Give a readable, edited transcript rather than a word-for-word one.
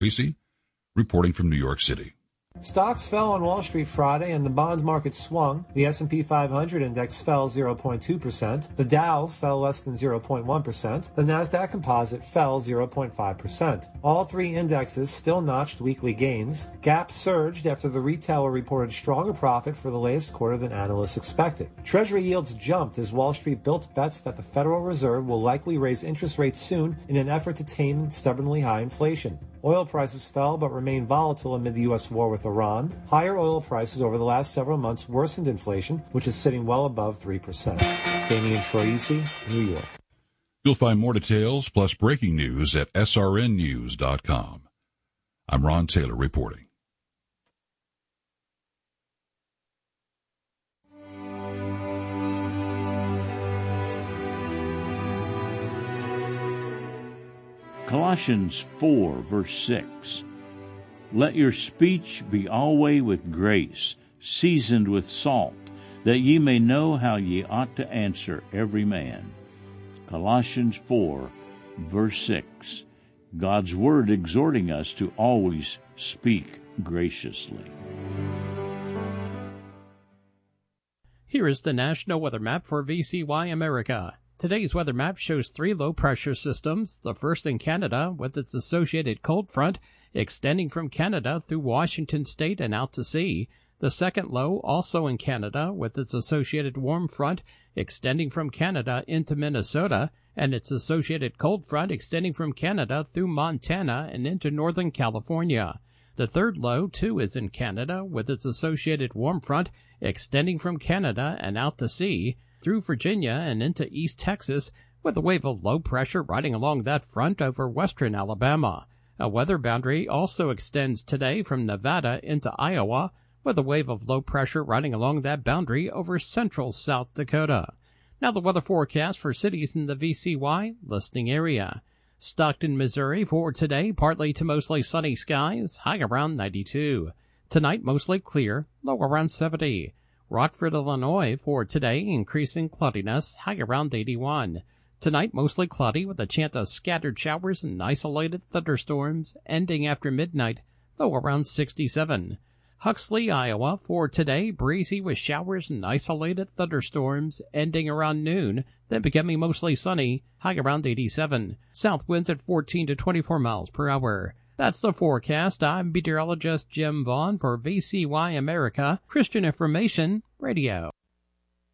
Tracy, reporting from New York City. Stocks fell on Wall Street Friday and the bond market swung. The S&P 500 index fell 0.2%. The Dow fell less than 0.1%. The Nasdaq Composite fell 0.5%. All three indexes still notched weekly gains. Gap surged after the retailer reported stronger profit for the latest quarter than analysts expected. Treasury yields jumped as Wall Street built bets that the Federal Reserve will likely raise interest rates soon in an effort to tame stubbornly high inflation. Oil prices fell but remained volatile amid the U.S. war with Iran. Higher oil prices over the last several months worsened inflation, which is sitting well above 3%. Damian Troisi, New York. You'll find more details plus breaking news at srnnews.com. I'm Ron Taylor reporting. Colossians 4, verse 6. Let your speech be always with grace, seasoned with salt, that ye may know how ye ought to answer every man. Colossians 4, verse 6. God's Word exhorting us to always speak graciously. Here is the National Weather Map for VCY America. Today's weather map shows three low-pressure systems, the first in Canada with its associated cold front extending from Canada through Washington state and out to sea, the second low also in Canada with its associated warm front extending from Canada into Minnesota, and its associated cold front extending from Canada through Montana and into Northern California. The third low, too, is in Canada with its associated warm front extending from Canada and out to sea, through Virginia and into East Texas, with a wave of low pressure riding along that front over western Alabama. A weather boundary also extends today from Nevada into Iowa, with a wave of low pressure riding along that boundary over central South Dakota. Now the weather forecast for cities in the VCY listening area. Stockton, Missouri for today, partly to mostly sunny skies, high around 92. Tonight mostly clear, low around 70. Rockford, Illinois for today, increasing cloudiness, high around 81. Tonight mostly cloudy with a chance of scattered showers and isolated thunderstorms, ending after midnight, low around 67. Huxley, Iowa for today, breezy with showers and isolated thunderstorms, ending around noon, then becoming mostly sunny, high around 87. South winds at 14 to 24 miles per hour. That's the forecast. I'm meteorologist Jim Vaughn for VCY America, Christian Information Radio.